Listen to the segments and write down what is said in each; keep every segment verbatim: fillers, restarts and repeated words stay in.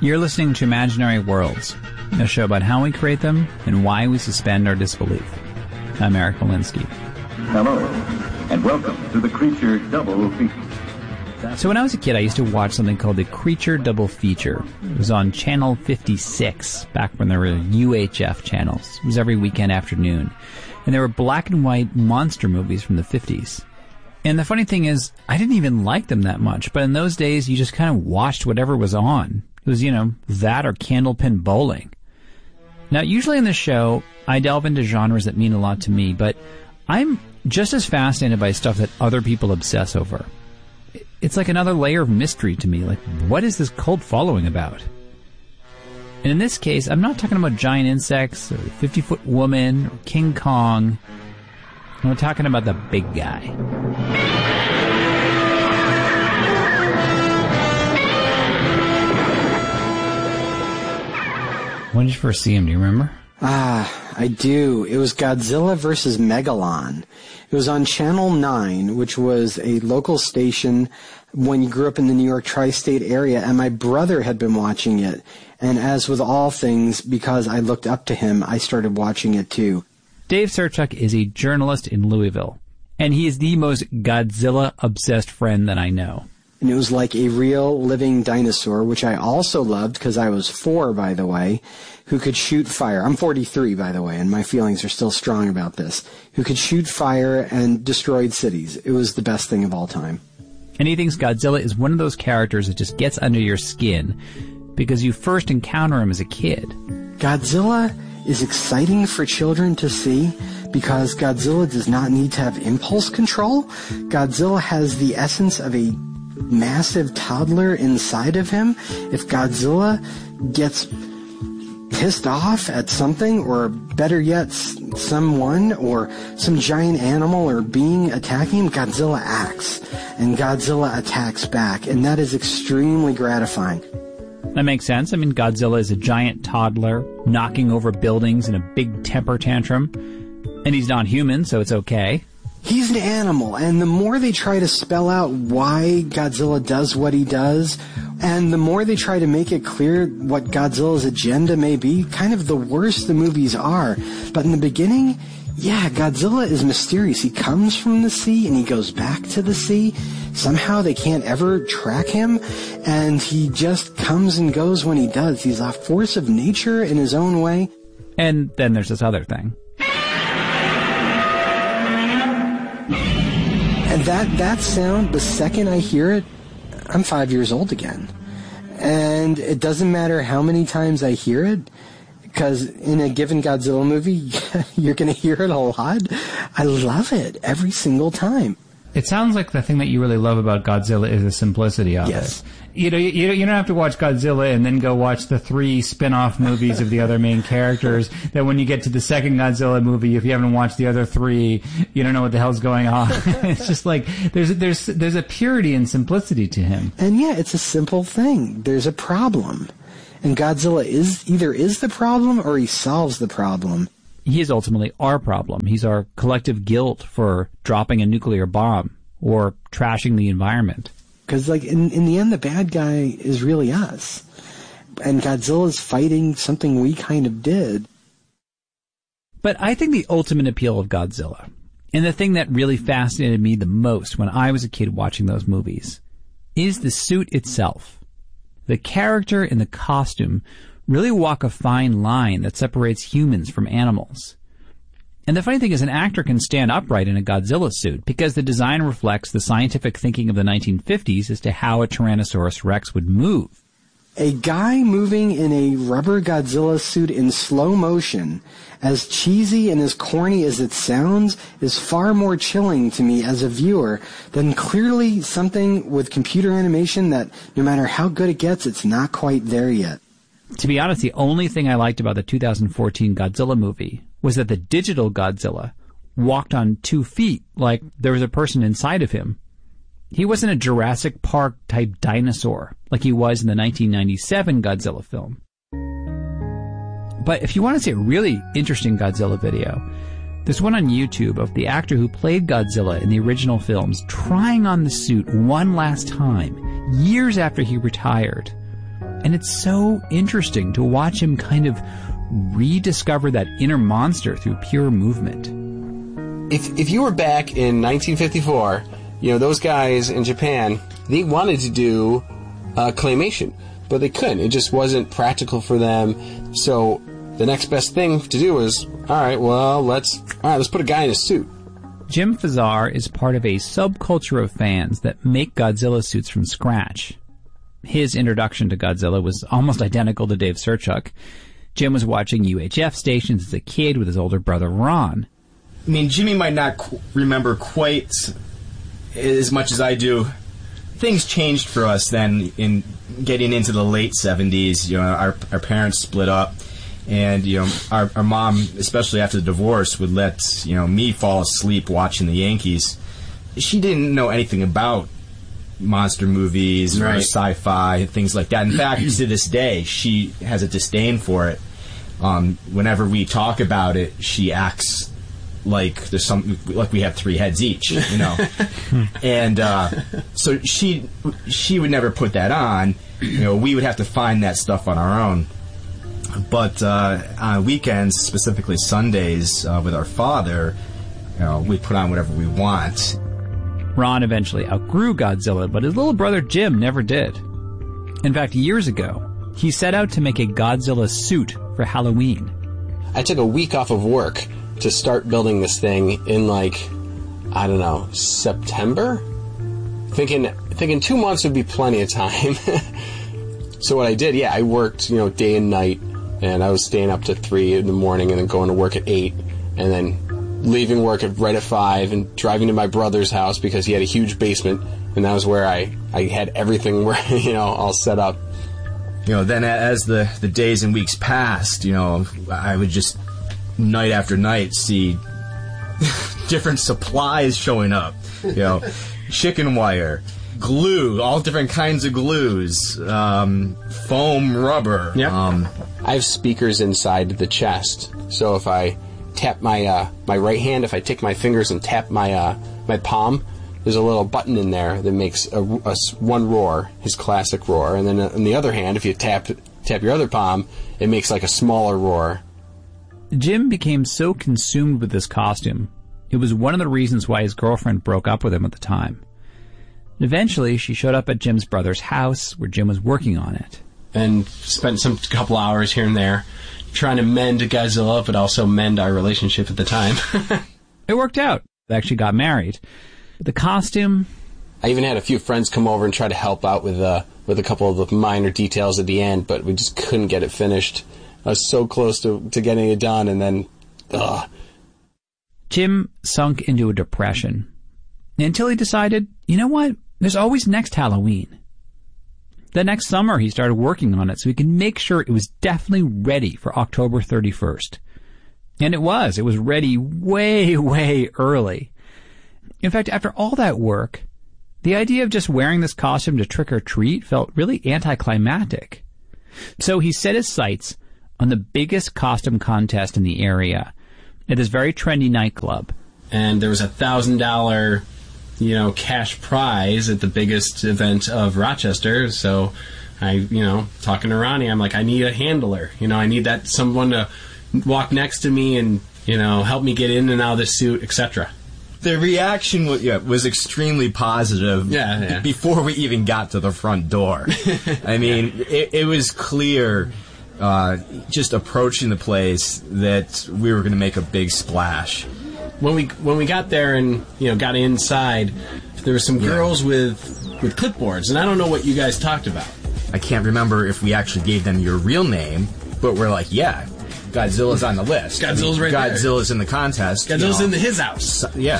You're listening to Imaginary Worlds, a show about how we create them and why we suspend our disbelief. I'm Eric Molinsky. Hello, and welcome to the Creature Double Feature. So when I was a kid, I used to watch something called the Creature Double Feature. It was on Channel fifty-six, back when there were U H F channels. It was every weekend afternoon. And there were black and white monster movies from the fifties. And the funny thing is, I didn't even like them that much, but in those days, you just kind of watched whatever was on. It was, you know, that or Candlepin Bowling. Now, usually in this show, I delve into genres that mean a lot to me, but I'm just as fascinated by stuff that other people obsess over. It's like another layer of mystery to me. Like, what is this cult following about? And in this case, I'm not talking about giant insects, or fifty-foot woman, or King Kong. I'm talking about the big guy. When did you first see him? Do you remember? Ah, I do. It was Godzilla versus Megalon. It was on Channel nine, which was a local station when you grew up in the New York tri-state area, and my brother had been watching it. And as with all things, because I looked up to him, I started watching it too. Dave Serchuk is a journalist in Louisville, and he is the most Godzilla-obsessed friend that I know. And it was like a real living dinosaur, which I also loved because I was four, by the way, who could shoot fire. I'm forty-three, by the way, and my feelings are still strong about this. Who could shoot fire and destroyed cities. It was the best thing of all time. And he thinks Godzilla is one of those characters that just gets under your skin because you first encounter him as a kid. Godzilla is exciting for children to see because Godzilla does not need to have impulse control. Godzilla has the essence of a massive toddler inside of him. If Godzilla gets pissed off at something, or better yet, someone or some giant animal or being attacking him, Godzilla acts, and Godzilla attacks back, and that is extremely gratifying. That makes sense. I mean, Godzilla is a giant toddler knocking over buildings in a big temper tantrum, and he's not human, so it's okay. He's an animal, and the more they try to spell out why Godzilla does what he does, and the more they try to make it clear what Godzilla's agenda may be, kind of the worse the movies are. But in the beginning, yeah, Godzilla is mysterious. He comes from the sea, and he goes back to the sea. Somehow they can't ever track him, and he just comes and goes when he does. He's a force of nature in his own way. And then there's this other thing. And that, that sound, the second I hear it, I'm five years old again. And it doesn't matter how many times I hear it, because in a given Godzilla movie, you're going to hear it a lot. I love it every single time. It sounds like the thing that you really love about Godzilla is the simplicity of yes. it. You know, you, you don't have to watch Godzilla and then go watch the three spin-off movies of the other main characters, that when you get to the second Godzilla movie, if you haven't watched the other three, you don't know what the hell's going on. It's just like, there's, there's, there's a purity and simplicity to him. And yeah, it's a simple thing. There's a problem. And Godzilla is, either is the problem or he solves the problem. He is ultimately our problem. He's our collective guilt for dropping a nuclear bomb or trashing the environment. Because, like, in, in the end, the bad guy is really us. And Godzilla's fighting something we kind of did. But I think the ultimate appeal of Godzilla, and the thing that really fascinated me the most when I was a kid watching those movies, is the suit itself. The character and the costume really walk a fine line that separates humans from animals. And the funny thing is, an actor can stand upright in a Godzilla suit because the design reflects the scientific thinking of the nineteen fifties as to how a Tyrannosaurus Rex would move. A guy moving in a rubber Godzilla suit in slow motion, as cheesy and as corny as it sounds, is far more chilling to me as a viewer than clearly something with computer animation that, no matter how good it gets, it's not quite there yet. To be honest, the only thing I liked about the two thousand fourteen Godzilla movie was that the digital Godzilla walked on two feet, like there was a person inside of him. He wasn't a Jurassic Park-type dinosaur like he was in the nineteen ninety-seven Godzilla film. But if you want to see a really interesting Godzilla video, there's one on YouTube of the actor who played Godzilla in the original films trying on the suit one last time, years after he retired. And it's so interesting to watch him kind of rediscover that inner monster through pure movement. If if you were back in nineteen fifty-four, you know, those guys in Japan, they wanted to do uh, claymation, but they couldn't. It just wasn't practical for them. So the next best thing to do was, all right, well, let's all right, let's put a guy in a suit. Jim Fazar is part of a subculture of fans that make Godzilla suits from scratch. His introduction to Godzilla was almost identical to Dave Serchuk. Jim was watching U H F stations as a kid with his older brother Ron. I mean, Jimmy might not qu- remember quite as much as I do. Things changed for us then in getting into the late seventies. You know, our our parents split up, and you know, our our mom, especially after the divorce, would let you know me fall asleep watching the Yankees. She didn't know anything about monster movies or right. sci-fi, things like that. In fact, to this day, she has a disdain for it. Um, whenever we talk about it, she acts like there's some like we have three heads each, you know. And uh, so she she would never put that on. You know, we would have to find that stuff on our own. But uh, on weekends, specifically Sundays, uh, with our father, you know, we put on whatever we want. Ron eventually outgrew Godzilla, but his little brother Jim never did. In fact, years ago, he set out to make a Godzilla suit for Halloween. I took a week off of work to start building this thing in, like, I don't know, September? Thinking thinking two months would be plenty of time. So what I did, yeah, I worked, you know, day and night, and I was staying up to three in the morning and then going to work at eight, and then leaving work at right at five and driving to my brother's house because he had a huge basement, and that was where I, I had everything where, you know, all set up. You know, then as the, the days and weeks passed, you know, I would just night after night see different supplies showing up. You know, chicken wire, glue, all different kinds of glues, um, foam rubber. Yep. Um, I have speakers inside the chest, so if I tap my uh, my right hand, if I take my fingers and tap my uh, my palm, there's a little button in there that makes a, a one roar, his classic roar, and then on the other hand, if you tap tap your other palm, it makes like a smaller roar. Jim became so consumed with this costume, it was one of the reasons why his girlfriend broke up with him at the time. Eventually, she showed up at Jim's brother's house, where Jim was working on it. And spent some couple hours here and there trying to mend Godzilla, but also mend our relationship at the time. It worked out. They actually got married. But the costume... I even had a few friends come over and try to help out with uh, with a couple of the minor details at the end, but we just couldn't get it finished. I was so close to, to getting it done, and then... Ugh. Jim sunk into a depression until he decided, you know what? There's always next Halloween. The next summer, he started working on it so he could make sure it was definitely ready for October thirty-first. And it was. It was ready way, way early. In fact, after all that work, the idea of just wearing this costume to trick or treat felt really anticlimactic. So he set his sights on the biggest costume contest in the area at this very trendy nightclub. And there was a thousand dollar, you know, cash prize at the biggest event of Rochester. So I, you know, talking to Ronnie, I'm like, I need a handler. You know, I need that someone to walk next to me and, you know, help me get in and out of the suit, et cetera. The reaction was, yeah, was extremely positive yeah, yeah. before we even got to the front door. I mean, it, it was clear, uh, just approaching the place, that we were going to make a big splash. When we when we got there and, you know, got inside, there were some girls yeah. with with clipboards, and I don't know what you guys talked about. I can't remember if we actually gave them your real name, but we're like, yeah, Godzilla's on the list. Godzilla's right Godzilla's there. Godzilla's in the contest. Godzilla's you know. in the, his house. So, yeah.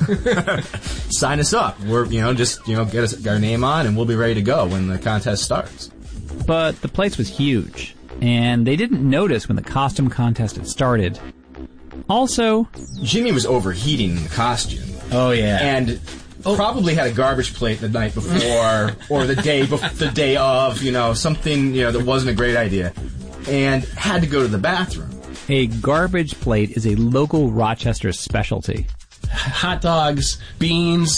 Sign us up. We're, you know, just, you know, get, us, get our name on, and we'll be ready to go when the contest starts. But the place was huge, and they didn't notice when the costume contest had started. Also, Jimmy was overheating in the costume. Oh, yeah. And oh. probably had a garbage plate the night before, or the day bef- the day of, you know, something, you know, that wasn't a great idea. And had to go to the bathroom. A garbage plate is a local Rochester specialty. Hot dogs, beans,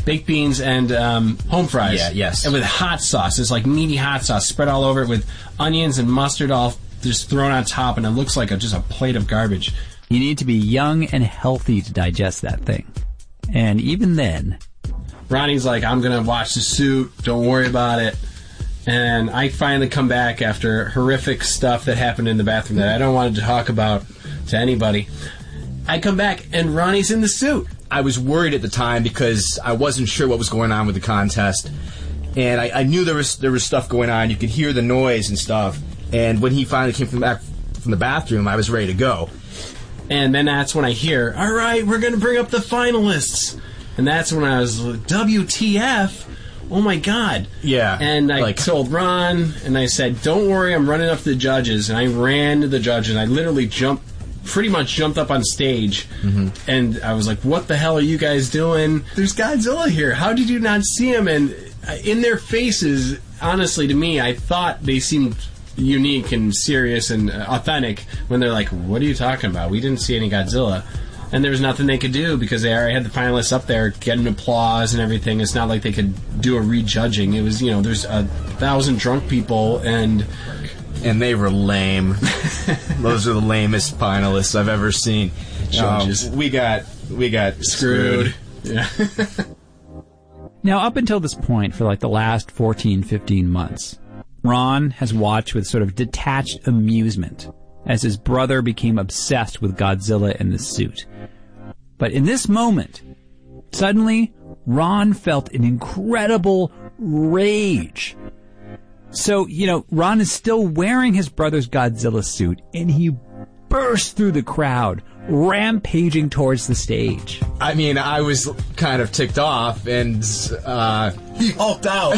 baked beans and um, home fries. Yeah, yes. And with hot sauce. It's like meaty hot sauce spread all over it with onions and mustard all just thrown on top, and it looks like a, just a plate of garbage. You need to be young and healthy to digest that thing. And even then... Ronnie's like, I'm going to watch The Suit. Don't worry about it. And I finally come back after horrific stuff that happened in the bathroom that I don't want to talk about to anybody. I come back, and Ronnie's in The Suit. I was worried at the time because I wasn't sure what was going on with the contest. And I, I knew there was there was stuff going on. You could hear the noise and stuff. And when he finally came from back from the bathroom, I was ready to go. And then that's when I hear, all right, we're going to bring up the finalists. And that's when I was like, W T F? Oh, my God. Yeah. And I like, told Ron, and I said, don't worry, I'm running up to the judges. And I ran to the judges, and I literally jumped, pretty much jumped up on stage. Mm-hmm. And I was like, what the hell are you guys doing? There's Godzilla here. How did you not see him? And in their faces, honestly, to me, I thought they seemed unique and serious and authentic when they're like, what are you talking about? We didn't see any Godzilla. And there was nothing they could do because they already had the finalists up there getting applause and everything. It's not like they could do a rejudging. It was, you know, there's a thousand drunk people and... And they were lame. Those are the lamest finalists I've ever seen. Judges. Um, we got, we got screwed. screwed. Yeah. Now, up until this point, for like the last fourteen, fifteen months, Ron has watched with sort of detached amusement as his brother became obsessed with Godzilla in The Suit. But in this moment, suddenly, Ron felt an incredible rage. So, you know, Ron is still wearing his brother's Godzilla suit, and he burst through the crowd, rampaging towards the stage. I mean, I was kind of ticked off, and uh, he hulked out.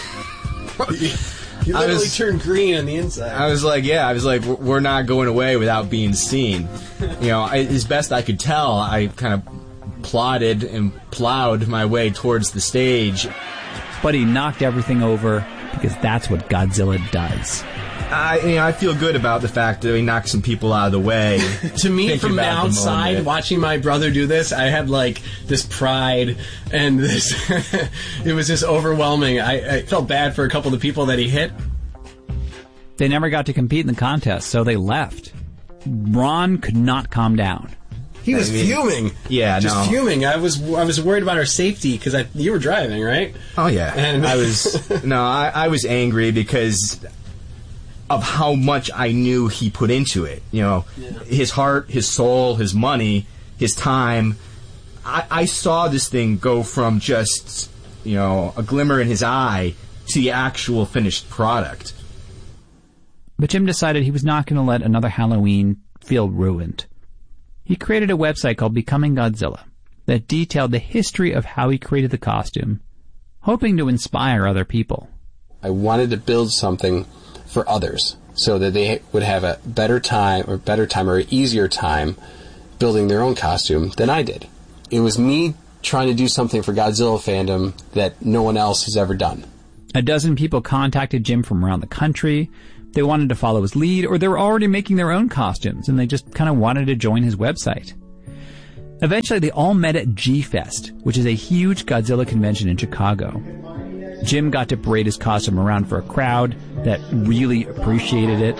He literally was, turned green on the inside. I was like, yeah, I was like, we're not going away without being seen. You know, I, as best I could tell, I kind of plodded and plowed my way towards the stage. But he knocked everything over because that's what Godzilla does. I, you know, I feel good about the fact that he knocked some people out of the way. To me, from the outside, the watching my brother do this, I had like this pride and this. It was just overwhelming. I, I felt bad for a couple of the people that he hit. They never got to compete in the contest, so they left. Ron could not calm down. He was I mean, fuming. Yeah, just no. fuming. I was I was worried about our safety because I you were driving, right? Oh yeah, and I was no, I, I was angry because of how much I knew he put into it. You know, yeah. His heart, his soul, his money, his time. I, I saw this thing go from just, you know, a glimmer in his eye to the actual finished product. But Jim decided he was not going to let another Halloween feel ruined. He created a website called Becoming Godzilla that detailed the history of how he created the costume, hoping to inspire other people. I wanted to build something for others so that they would have a better time or better time or an easier time building their own costume than I did. It was me trying to do something for Godzilla fandom that no one else has ever done. A dozen people contacted Jim from around the country. They wanted to follow his lead, or they were already making their own costumes, and they just kind of wanted to join his website. Eventually, they all met at G-Fest, which is a huge Godzilla convention in Chicago. Jim got to parade his costume around for a crowd that really appreciated it.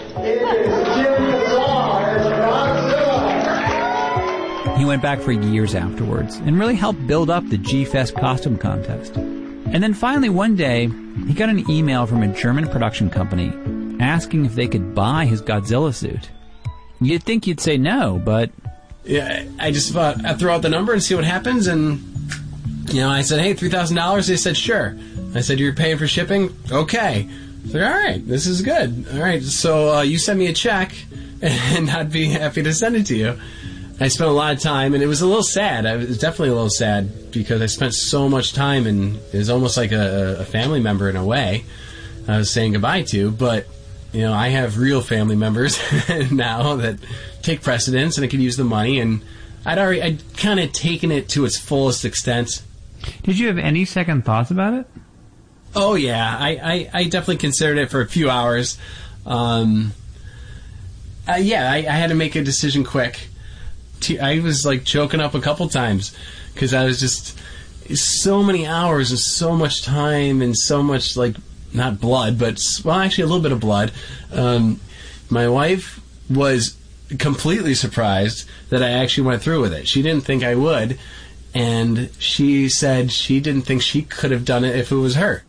He went back for years afterwards and really helped build up the G-Fest costume contest. And then finally one day, he got an email from a German production company asking if they could buy his Godzilla suit. You'd think you'd say no, but... Yeah, I just thought I'd throw out the number and see what happens, and, you know, I said, hey, three thousand dollars? They said, sure. I said, you're paying for shipping? Okay. I said, all right, this is good. All right, so uh, you send me a check, and I'd be happy to send it to you. I spent a lot of time, and it was a little sad. I was definitely a little sad because I spent so much time, and it was almost like a, a family member in a way I was saying goodbye to. But, you know, I have real family members now that take precedence, and I could use the money. And I'd already, I'd kind of taken it to its fullest extent. Did you have any second thoughts about it? Oh, yeah. I, I, I definitely considered it for a few hours. Um, uh, yeah, I, I had to make a decision quick. I was like choking up a couple times because I was just, so many hours and so much time and so much, like, not blood, but, well, actually a little bit of blood. Um, my wife was completely surprised that I actually went through with it. She didn't think I would, and she said she didn't think she could have done it if it was her.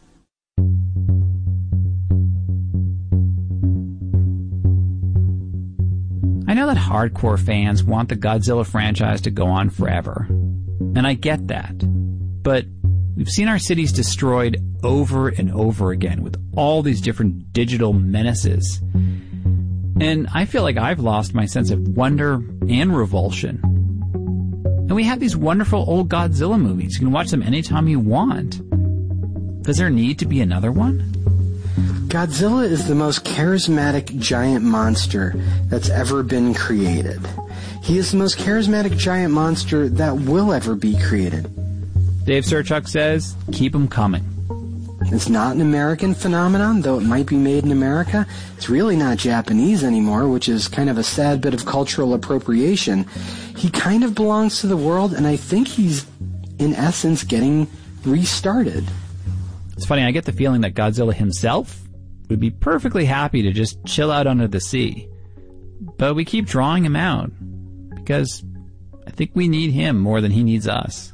I know that hardcore fans want the Godzilla franchise to go on forever, and I get that. But we've seen our cities destroyed over and over again with all these different digital menaces. And I feel like I've lost my sense of wonder and revulsion. And we have these wonderful old Godzilla movies. You can watch them anytime you want. Does there need to be another one? Godzilla is the most charismatic giant monster that's ever been created. He is the most charismatic giant monster that will ever be created. Dave Serchuk says, keep them coming. It's not an American phenomenon, though it might be made in America. It's really not Japanese anymore, which is kind of a sad bit of cultural appropriation. He kind of belongs to the world, and I think he's, in essence, getting restarted. It's funny, I get the feeling that Godzilla himself would be perfectly happy to just chill out under the sea. But we keep drawing him out, because I think we need him more than he needs us.